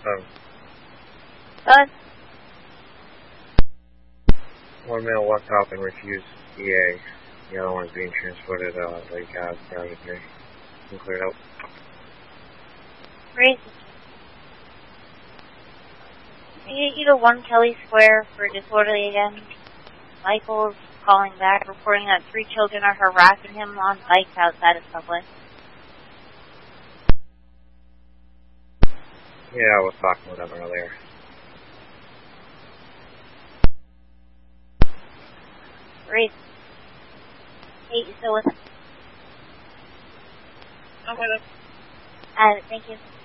Good. One male walked off and refused EA. The other one is being transported Lake Ave, private 3. And cleared out. Great. Can you get you to 1 Kelly Square for disorderly again? Michael's calling back, reporting that 3 children are harassing him on bikes outside of Subway. Yeah, I was talking with them earlier. Great. Hey, you still with us? I'm with us. Thank you.